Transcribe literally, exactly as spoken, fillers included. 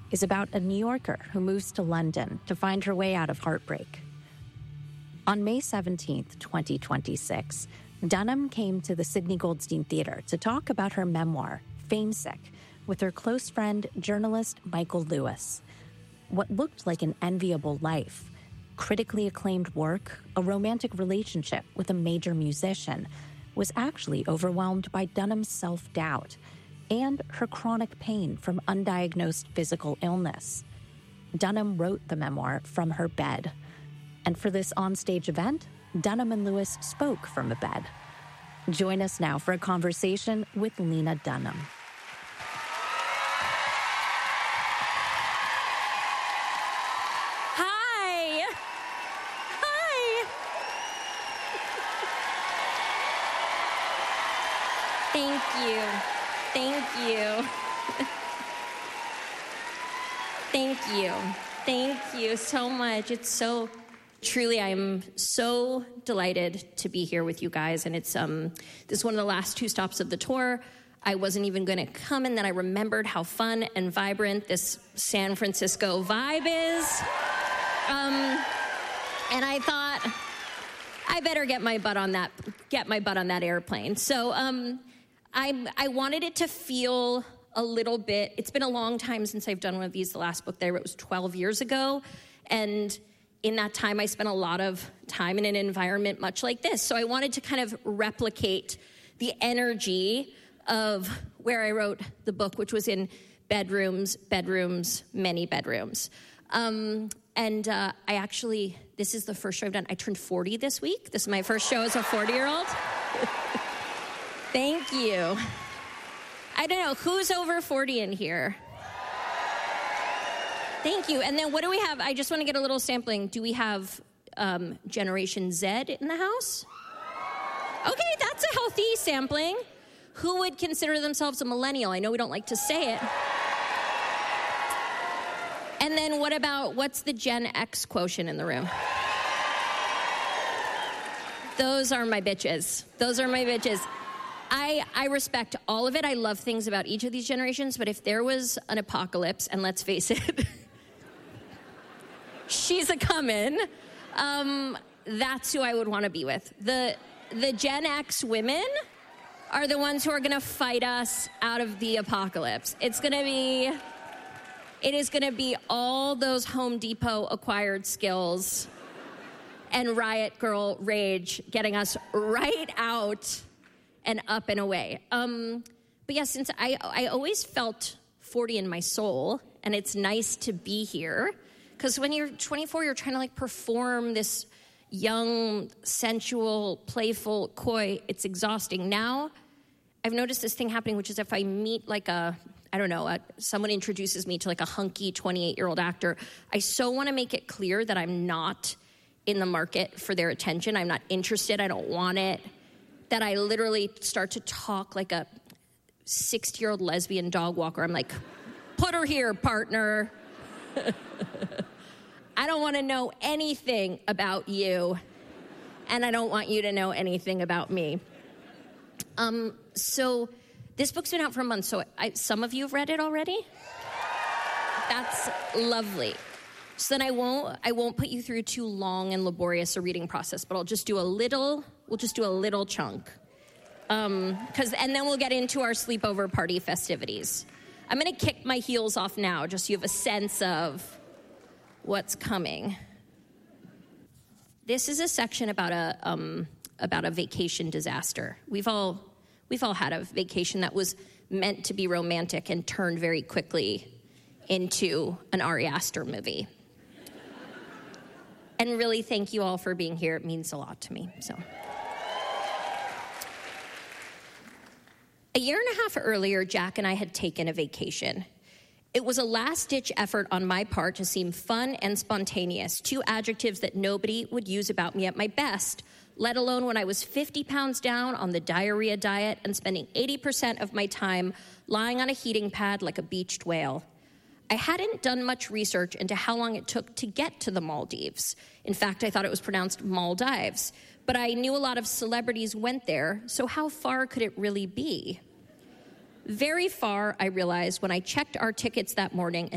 is about a New Yorker who moves to London to find her way out of heartbreak. On May seventeenth, twenty twenty-six, Dunham came to the Sidney Goldstein Theater to talk about her memoir, Famesick, with her close friend, journalist Michael Lewis. What looked like an enviable life, critically acclaimed work, a romantic relationship with a major musician, was actually overwhelmed by Dunham's self-doubt and her chronic pain from undiagnosed physical illness. Dunham wrote the memoir from her bed. And for this onstage event, Dunham and Lewis spoke from a bed. Join us now for a conversation with Lena Dunham. Hi. Hi. Thank you. Thank you. Thank you. Thank you so much. It's so... Truly, I'm so delighted to be here with you guys, and it's um, this is one of the last two stops of the tour. I wasn't even going to come, and then I remembered how fun and vibrant this San Francisco vibe is, um, and I thought I better get my butt on that get my butt on that airplane. So um, I I wanted it to feel a little bit. It's been a long time since I've done one of these. The last book that I wrote was twelve years ago, and in that time, I spent a lot of time in an environment much like this. So I wanted to kind of replicate the energy of where I wrote the book, which was in bedrooms, bedrooms, many bedrooms. Um, and uh, I actually, this is the first show I've done. I turned forty this week. This is my first show as a forty-year-old. Thank you. I don't know, who's over forty in here? Thank you. And then what do we have? I just want to get a little sampling. Do we have um, Generation Z in the house? Okay, that's a healthy sampling. Who would consider themselves a millennial? I know we don't like to say it. And then what about, what's the Gen X quotient in the room? Those are my bitches. Those are my bitches. I, I respect all of it. I love things about each of these generations, but if there was an apocalypse, and let's face it, she's a comin', um, that's who I would want to be with. The the Gen X women are the ones who are going to fight us out of the apocalypse. It's going to be, it is going to be all those Home Depot acquired skills and Riot Girl rage getting us right out and up and away. Um, but yeah, since I, I always felt forty in my soul, and it's nice to be here, because when you're twenty-four, you're trying to like perform this young, sensual, playful, coy. It's exhausting. Now, I've noticed this thing happening, which is if I meet like a, I don't know, a, someone introduces me to like a hunky twenty-eight-year-old actor, I so want to make it clear that I'm not in the market for their attention. I'm not interested. I don't want it. That I literally start to talk like a sixty-year-old lesbian dog walker. I'm like, put her here, partner. I don't want to know anything about you, and I don't want you to know anything about me. Um, so this book's been out for a month, so I, some of you have read it already? That's lovely. So then I won't I won't put you through too long and laborious a reading process, but I'll just do a little, we'll just do a little chunk. Um, 'cause, and then we'll get into our sleepover party festivities. I'm going to kick my heels off now, just so you have a sense of what's coming. This is a section about a um, about a vacation disaster. We've all we've all had a vacation that was meant to be romantic and turned very quickly into an Ari Aster movie. And really, thank you all for being here. It means a lot to me. So, a year and a half earlier, Jack and I had taken a vacation. It was a last-ditch effort on my part to seem fun and spontaneous, two adjectives that nobody would use about me at my best, let alone when I was fifty pounds down on the diarrhea diet and spending eighty percent of my time lying on a heating pad like a beached whale. I hadn't done much research into how long it took to get to the Maldives. In fact, I thought it was pronounced Maldives. But I knew a lot of celebrities went there, so how far could it really be? Very far, I realized, when I checked our tickets that morning